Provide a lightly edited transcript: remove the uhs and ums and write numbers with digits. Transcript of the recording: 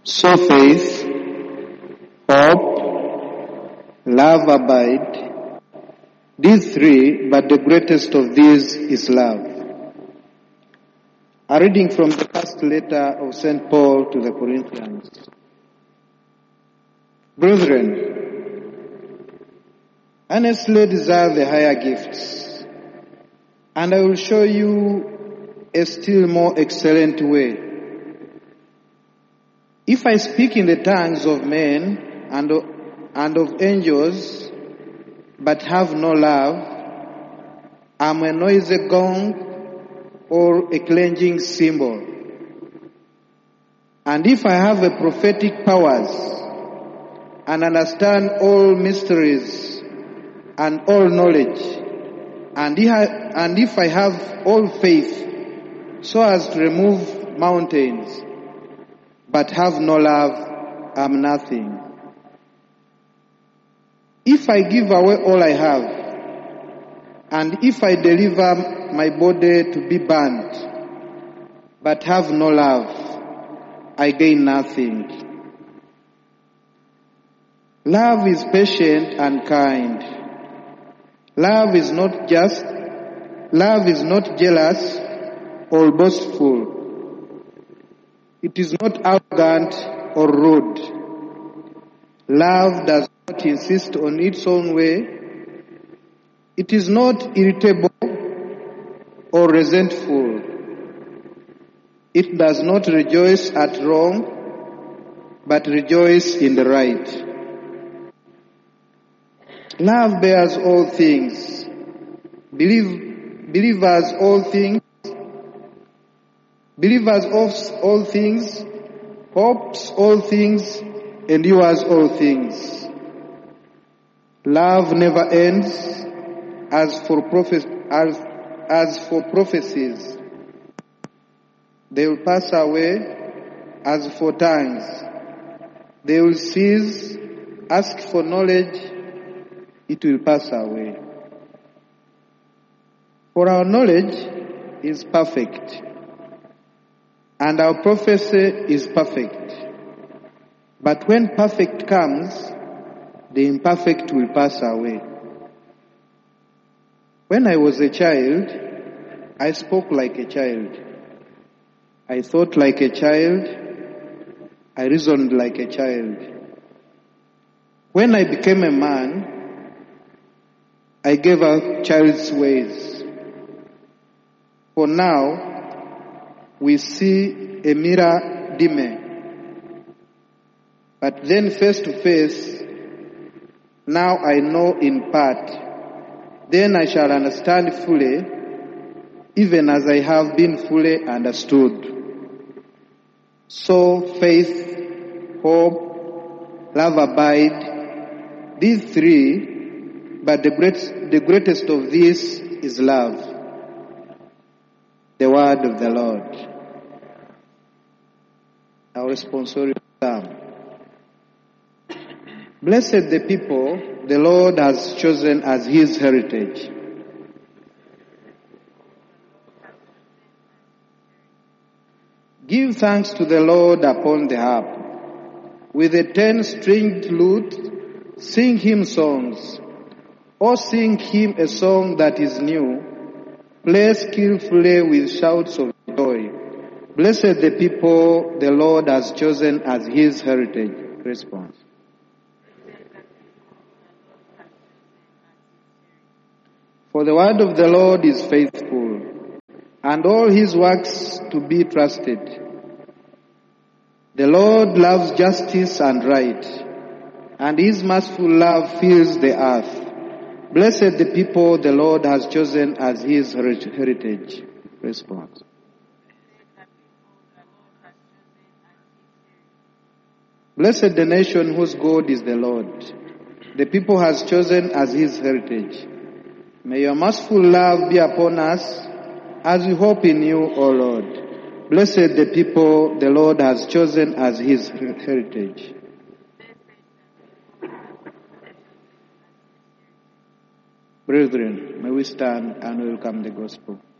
So faith, hope, love abide, these three, but the greatest of these is love. A reading from the first letter of St. Paul to the Corinthians. Brethren, earnestly desire the higher gifts, and I will show you a still more excellent way. If I speak in the tongues of men and of angels, but have no love, I am a noisy gong or a clanging cymbal. And if I have a prophetic powers and understand all mysteries and all knowledge, and if I have all faith so as to remove mountains, but have no love, I am nothing. If I give away all I have, and if I deliver my body to be burned, but have no love, I gain nothing. Love is patient and kind. Love is not jealous or boastful. It is not arrogant or rude. Love does not insist on its own way. It is not irritable or resentful. It does not rejoice at wrong, but rejoice in the right. Love bears all things, believes all things, hopes all things, endures all things. Love never ends. As for prophecies, they will pass away. As for tongues, they will cease. Ask for knowledge, it will pass away. For our knowledge is perfect, and our prophecy is perfect. But when perfect comes, the imperfect will pass away. When I was a child, I spoke like a child. I thought like a child. I reasoned like a child. When I became a man, I gave up child's ways. For now, we see a mirror dimly, but then face to face, now I know in part. Then I shall understand fully, even as I have been fully understood. So faith, hope, love abide, these three, but the greatest of these is love. The word of the Lord. Our responsorial psalm. Blessed the people the Lord has chosen as his heritage. Give thanks to the Lord upon the harp. With a 10-stringed lute, sing him songs. Or sing him a song that is new. Play skillfully with shouts of joy. Blessed the people the Lord has chosen as his heritage. Response. For the word of the Lord is faithful, and all his works to be trusted. The Lord loves justice and right, and his merciful love fills the earth. Blessed the people the Lord has chosen as his heritage. Response. Blessed the nation whose God is the Lord. The people has chosen as his heritage. May your merciful love be upon us as we hope in you, O Lord. Blessed the people the Lord has chosen as his heritage. Brethren, may we stand and welcome the gospel.